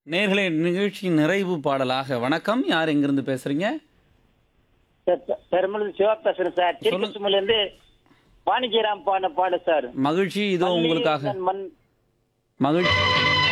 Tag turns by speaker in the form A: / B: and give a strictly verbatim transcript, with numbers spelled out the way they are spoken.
A: நேர்களே நிகழ்ச்சியின் நிறைவு பாடலாக வணக்கம். யார் எங்கிருந்து பேசுறீங்க?
B: சார் பெ- பெருமளவு சிவா பேசுறேன் சார்.
A: சொல்லுங்க.
B: திருப்பசுமையில இருந்து வாணிஜிராம் பாடின பாடு சார்.
A: மகிழ்ச்சி இதோ
B: மல்லி
A: உங்களுக்காக.
B: தன் மண்
A: மகிழ்ச்சி